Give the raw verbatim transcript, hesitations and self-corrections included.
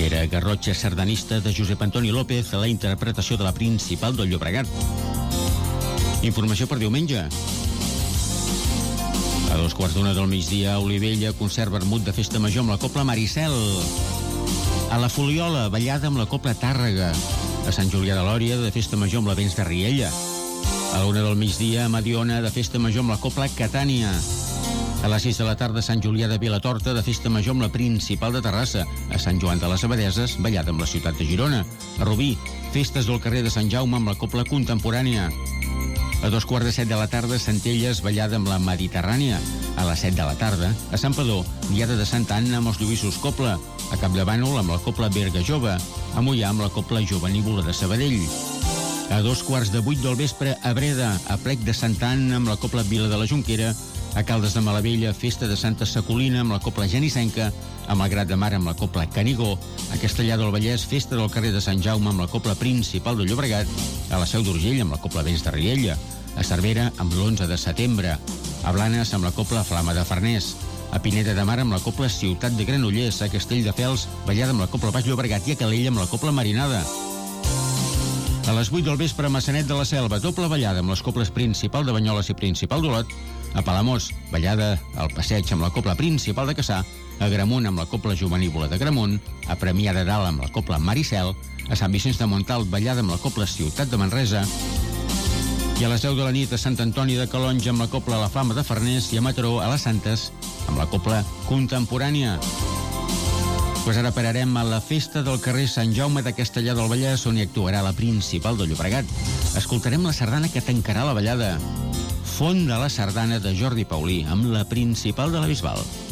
Era Garrotxa sardanista de Josep Antoni López a la interpretació de la principal del Llobregat. Informació per diumenge. A dos quarts d'una del migdia, a Olivella, concert vermut de festa major amb la Cobla Maricel. A la Foliola, ballada amb la Cobla Tàrrega. A Sant Julià de Lòria, de festa major amb la Vents de Riella. A l'una del migdia, a Mediona, de festa major amb la Cobla Catània. A les sis de la tarda, a Sant Julià de Vilatorta, de festa major amb la Principal de Terrassa. A Sant Joan de les Abadeses, ballada amb la ciutat de Girona. A Rubí, festes del carrer de Sant Jaume amb la Cobla Contemporània. A dos quarts de set de la tarda, a Centelles, ballada amb la Mediterrània. A les set de la tarda, a Santpedor, diada de Santa Anna amb els Lluïssos Cobla. A Capdavànol, amb la Cobla Berga Jove. A Moià, amb la Cobla Jovenívola de Sabadell. A dos quarts de vuit del vespre, a Breda, a Plec de Santa Anna amb la Cobla Vila de la Jonquera. A Caldes de Malavella, festa de Santa Sacolina amb la Cobla Genissenca. A Malgrat de Mar amb la Cobla Canigó. A Castellà del Vallès, festa del carrer de Sant Jaume amb la Cobla Principal de Llobregat. A la Seu d'Urgell amb la Cobla Vents de Riella. A Cervera amb l'onze de setembre. A Blanes amb la Cobla Flama de Farners. A Pineda de Mar amb la Cobla Ciutat de Granollers. A Castelldefels, ballada amb la Cobla Baix Llobregat. I a Calella amb la Cobla Marinada. A les vuit del vespre, a Massanet de la Selva, doble ballada amb les cobles Principal de Banyoles i Principal d'Olot. A Palamós, ballada al Passeig amb la Cobla Principal de Cassà. A Gramunt amb la Cobla Jovenívola de Gramunt. A Premià de Dalt amb la Cobla Maricel. A Sant Vicenç de Montalt, ballada amb la Cobla Ciutat de Manresa. I a les deu de la nit, a Sant Antoni de Calonge amb la Cobla La Flama de Farners. I a Mataró, a les Santes, amb la Cobla Contemporània. Pues ara pararem a la festa del carrer Sant Jaume de Castellà del Vallès, on hi actuarà la Principal de Llobregat. Escoltarem la sardana que tancarà la ballada. Font de la sardana de Jordi Paulí, amb la Principal de la Bisbal.